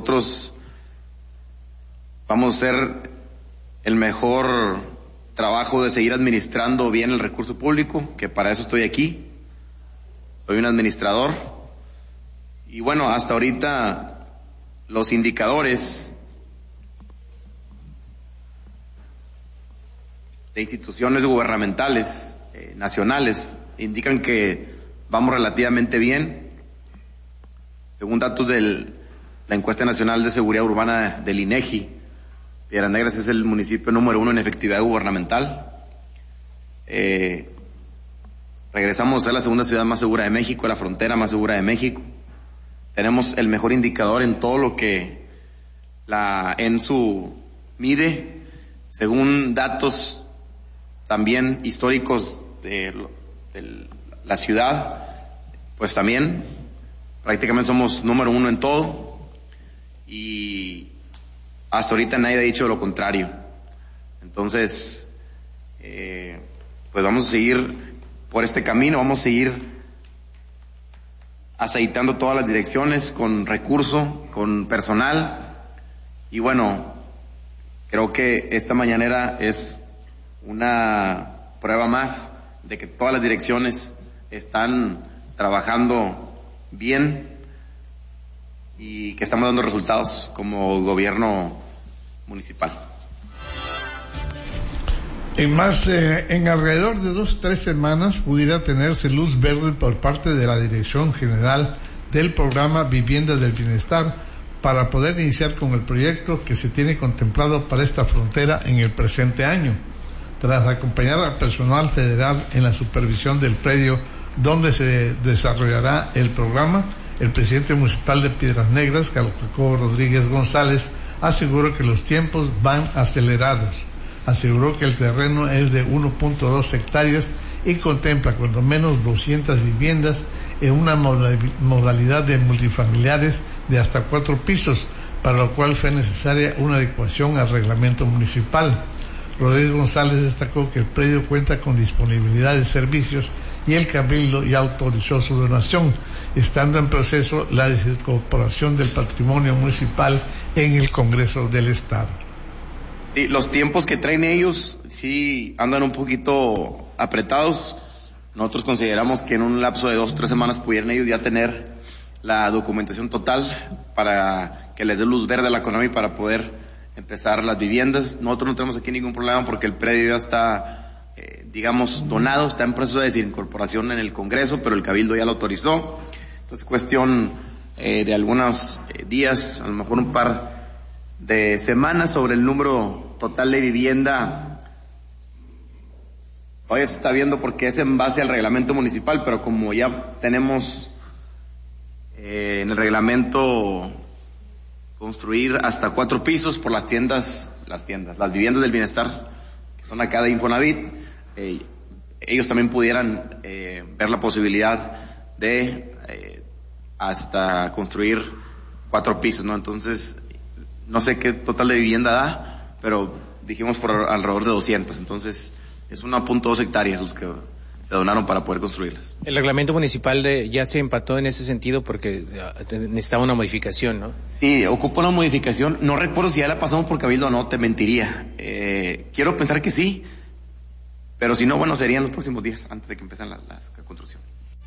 nosotros vamos a hacer el mejor trabajo de seguir administrando bien el recurso público, que para eso estoy aquí. Soy un administrador. Y bueno, hasta ahorita los indicadores de instituciones gubernamentales nacionales indican que vamos relativamente bien. Según datos de la encuesta nacional de seguridad urbana del INEGI, Piedras Negras es el municipio número 1 en efectividad gubernamental. Regresamos a ser la segunda ciudad más segura de México, la frontera más segura de México. Tenemos el mejor indicador en todo lo que la ENSU mide, según datos también históricos de la ciudad, pues también prácticamente somos número 1 en todo, y hasta ahorita nadie ha dicho lo contrario. Entonces, pues vamos a seguir por este camino, vamos a seguir aceitando todas las direcciones con recurso, con personal, y bueno, creo que esta mañanera es una prueba más de que todas las direcciones están trabajando bien y que estamos dando resultados como gobierno municipal. En alrededor de 2 o 3 semanas pudiera tenerse luz verde por parte de la Dirección General del Programa Vivienda del Bienestar para poder iniciar con el proyecto que se tiene contemplado para esta frontera en el presente año. Tras acompañar al personal federal en la supervisión del predio donde se desarrollará el programa, el presidente municipal de Piedras Negras, Carlos Jacobo Rodríguez González, aseguró que los tiempos van acelerados. Aseguró que el terreno es de 1.2 hectáreas y contempla cuando menos 200 viviendas en una modalidad de multifamiliares de hasta 4 pisos, para lo cual fue necesaria una adecuación al reglamento municipal. Rodríguez González destacó que el predio cuenta con disponibilidad de servicios y el Cabildo ya autorizó su donación, estando en proceso la desincorporación del patrimonio municipal en el Congreso del Estado. Sí, los tiempos que traen ellos sí andan un poquito apretados. Nosotros consideramos que en un lapso de 2 o 3 semanas pudieran ellos ya tener la documentación total para que les dé luz verde a la economía y para poder empezar las viviendas. Nosotros no tenemos aquí ningún problema porque el predio ya está, donado, está en proceso de desincorporación en el Congreso, pero el Cabildo ya lo autorizó. Entonces, cuestión de algunos días, a lo mejor un par de semanas, sobre el número total de vivienda. Hoy se está viendo porque es en base al reglamento municipal, pero como ya tenemos en el reglamento construir hasta 4 pisos por las viviendas del bienestar, que son acá de Infonavit, ellos también pudieran ver la posibilidad de hasta construir 4 pisos, ¿no? Entonces, no sé qué total de vivienda da, pero dijimos por alrededor de 200, entonces es 1.2 hectáreas los que se donaron para poder construirlas. El reglamento municipal ya se empató en ese sentido porque necesitaba una modificación, ¿no? Sí, ocupa una modificación. No recuerdo si ya la pasamos por Cabildo o no, te mentiría. Quiero pensar que sí, pero si no, bueno, serían los próximos días, antes de que empiecen la construcción.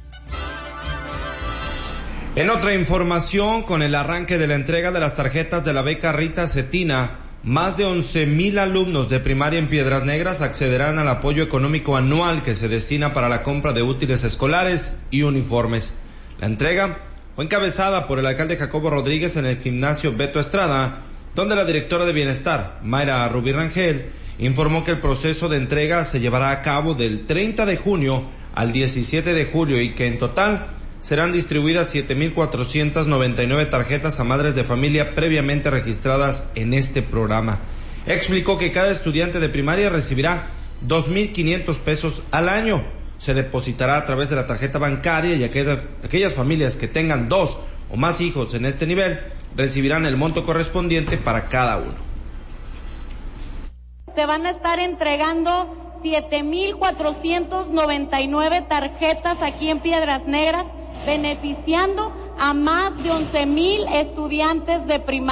En otra información, con el arranque de la entrega de las tarjetas de la beca Rita Cetina, más de 11,000 alumnos de primaria en Piedras Negras accederán al apoyo económico anual que se destina para la compra de útiles escolares y uniformes. La entrega fue encabezada por el alcalde Jacobo Rodríguez en el gimnasio Beto Estrada, donde la directora de Bienestar, Mayra Rubí Rangel, informó que el proceso de entrega se llevará a cabo del 30 de junio al 17 de julio y que en total serán distribuidas 7,499 tarjetas a madres de familia previamente registradas en este programa. Explicó que cada estudiante de primaria recibirá 2,500 pesos al año. Se depositará a través de la tarjeta bancaria y aquellas familias que tengan 2 o más hijos en este nivel recibirán el monto correspondiente para cada uno. Se van a estar entregando 7,499 tarjetas aquí en Piedras Negras, beneficiando a más de 11,000 estudiantes de primaria.